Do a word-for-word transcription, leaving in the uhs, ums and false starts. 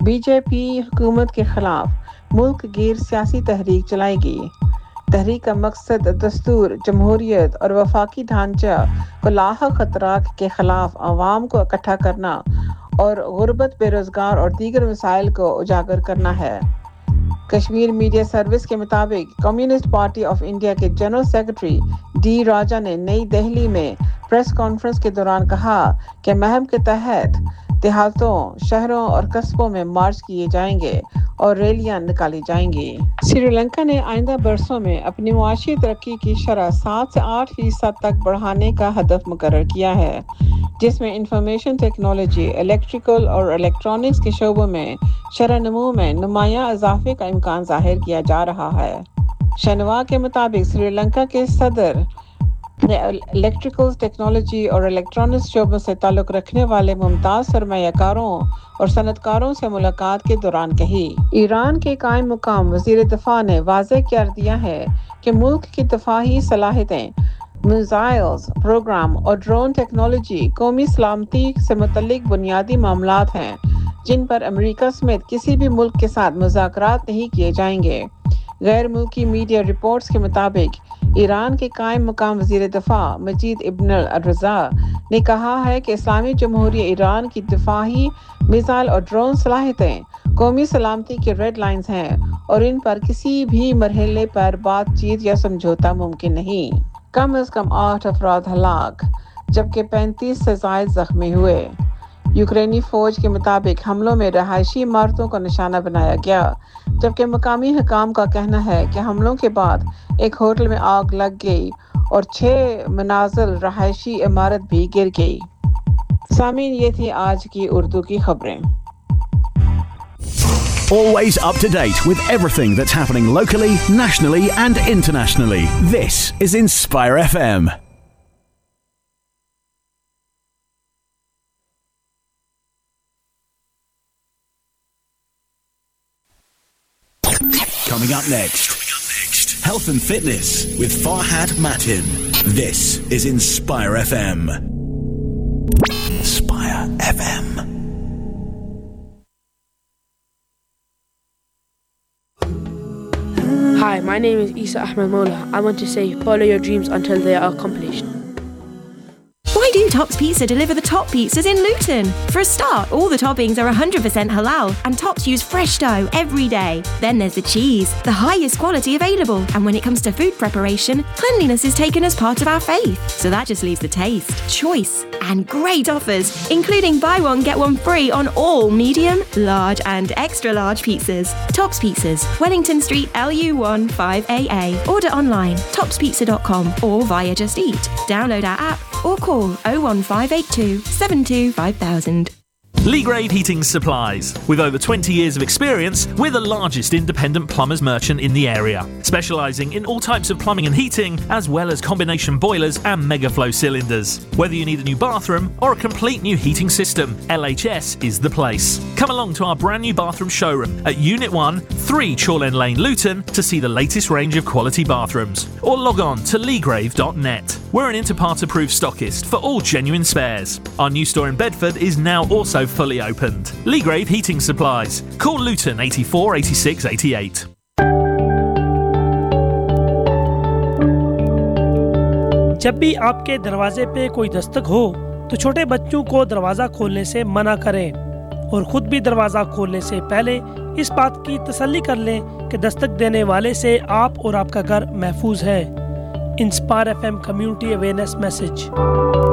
B J پی حکومت کے خلاف ملک گیر سیاسی تحریک چلائے گی۔ تحریک کا مقصد دستور، جمہوریت اور وفاقی ڈھانچہ کو لاحق خطرات کے خلاف عوام کو اکٹھا کرنا اور غربت، بے روزگار اور دیگر مسائل کو اجاگر کرنا ہے۔ کشمیر میڈیا سروس کے مطابق کمیونسٹ پارٹی آف انڈیا کے جنرل سیکرٹری ڈی راجا نے نئی دہلی میں پریس کانفرنس کے دوران کہا کہ مہم کے تحت دیہاتوں، شہروں اور قصبوں میں مارچ کیے جائیں گے اور ریلیاں نکالی جائیں گی۔ سری لنکا نے آئندہ برسوں میں اپنی معاشی ترقی کی شرح سات سے آٹھ فیصد تک بڑھانے کا ہدف مقرر کیا ہے، جس میں انفارمیشن ٹیکنالوجی، الیکٹریکل اور الیکٹرانکس کے شعبوں میں شرح نمو میں نمایاں اضافے کا امکان ظاہر کیا جا رہا ہے۔ شنوا کے مطابق سری لنکا کے صدر نے الیکٹریکل ٹیکنالوجی اور الیکٹرانکس شعبوں سے تعلق رکھنے والے ممتاز سرمایہ کاروں اور صنعت کاروں سے ملاقات کے دوران کہی۔ ایران کے قائم مقام وزیر دفاع نے واضح کر دیا ہے کہ ملک کی دفاعی صلاحیتیں، میزائلز پروگرام اور ڈرون ٹیکنالوجی قومی سلامتی سے متعلق بنیادی معاملات ہیں جن پر امریکہ سمیت کسی بھی ملک کے ساتھ مذاکرات نہیں کیے جائیں گے۔ غیر ملکی میڈیا رپورٹس کے مطابق ایران کے قائم مقام وزیر دفاع مجید ابن الرضا نے کہا ہے کہ اسلامی جمہوریہ ایران کی دفاعی میزائل اور ڈرون صلاحیتیں قومی سلامتی کے ریڈ لائنز ہیں اور ان پر کسی بھی مرحلے پر بات چیت یا سمجھوتا ممکن نہیں۔ کم از کم آٹھ افراد ہلاک جبکہ پینتیس سے زائد زخمی ہوئے۔ یوکرینی فوج کے مطابق حملوں میں رہائشی عمارتوں کو نشانہ بنایا گیا، جبکہ مقامی حکام کا کہنا ہے کہ حملوں کے بعد ایک ہوٹل میں آگ لگ گئی اور چھ منازل رہائشی عمارت بھی گر گئی۔ سامعین، یہ تھی آج کی اردو کی خبریں۔ Always up to date with everything that's happening locally, nationally and internationally. This is Inspire F M. Coming up next, health and fitness with Farhad Matin. This is Inspire F M. Inspire F M. Hi, my name is Isa Ahmed Mola. I want to say follow your dreams until they are accomplished. Why do Tops Pizza deliver the top pizzas in Luton? For a start, all the toppings are one hundred percent halal and Tops use fresh dough every day. Then there's the cheese, the highest quality available. And when it comes to food preparation, cleanliness is taken as part of our faith. So that just leaves the taste, choice and great offers, including buy one get one free on all medium, large and extra large pizzas. Tops Pizzas, Wellington Street, L U one five A A. Order online, tops pizza dot com or via Just Eat. Download our app or call oh one five eight two seven two five thousand. Lee Grade Heating Supplies. With over twenty years of experience, we're the largest independent plumbers merchant in the area, specialising in all types of plumbing and heating, as well as combination boilers and megaflow cylinders. Whether you need a new bathroom or a complete new heating system, L H S is the place. Come along to our brand new bathroom showroom at Unit one, three Chorlend Lane, Luton, to see the latest range of quality bathrooms, or log on to leegrave dot net. We're an Interpart approved stockist for all genuine spares. Our new store in Bedford is now also fully opened. Lee Grave Heating Supplies. Call Luton eighty-four eighty-six eighty-eight. جب بھی آپ کے دروازے پہ کوئی دستک ہو تو چھوٹے بچوں کو دروازہ کھولنے سے منع کریں اور خود بھی دروازہ کھولنے سے پہلے اس بات کی تسلی کر لیں کہ دستک دینے والے سے آپ اور آپ کا گھر محفوظ ہے۔ Inspire F M community awareness message.